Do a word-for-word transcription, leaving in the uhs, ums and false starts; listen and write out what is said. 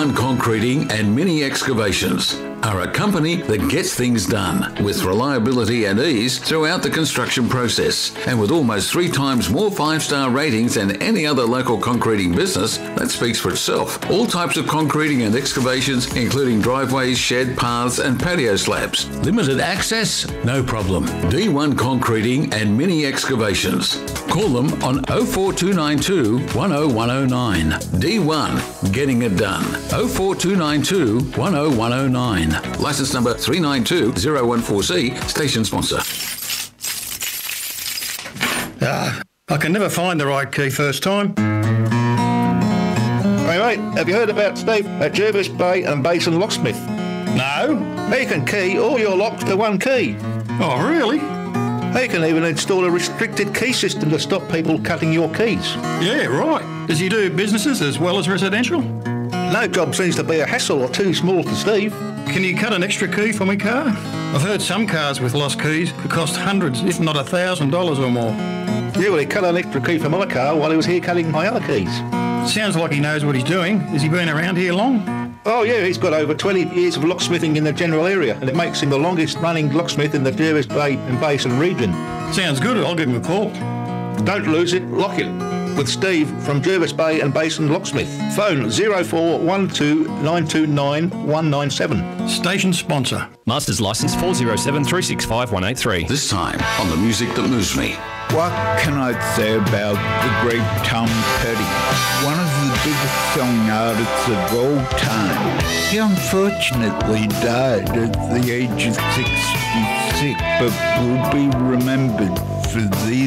one Concreting and Mini Excavations are a company that gets things done with reliability and ease throughout the construction process. And with almost three times more five-star ratings than any other local concreting business, that speaks for itself. All types of concreting and excavations, including driveways, shed, paths and patio slabs. Limited access? No problem. D one Concreting and Mini Excavations. Call them on oh four two nine two, one oh one oh nine. D one, getting it done. oh four two nine two, one oh one oh nine. Licence number three nine two zero one four C, station sponsor. Ah, I can never find the right key first time. Hey mate, have you heard about Steve at Jervis Bay and Basin Locksmith? No? He can key all your locks to one key. Oh, really? He can even install a restricted key system to stop people cutting your keys. Yeah, right. Does he do businesses as well as residential? No job seems to be a hassle or too small for Steve. Can you cut an extra key for my car? I've heard some cars with lost keys could cost hundreds, if not a thousand dollars or more. Yeah, well, he cut an extra key for my car while he was here cutting my other keys. Sounds like he knows what he's doing. Has he been around here long? Oh yeah, he's got over twenty years of locksmithing in the general area, and it makes him the longest running locksmith in the Jervis Bay and Basin region. Sounds good, I'll give him a call. Don't lose it, lock it. With Steve from Jervis Bay and Basin Locksmith. Phone oh four one two nine two nine one nine seven. Station sponsor. Masters licence four oh seven three six five one eight three. This time on The Music That Moves Me. What can I say about the great Tom Petty? One of the biggest song artists of all time. He unfortunately died at the age of sixty-six, but will be remembered for these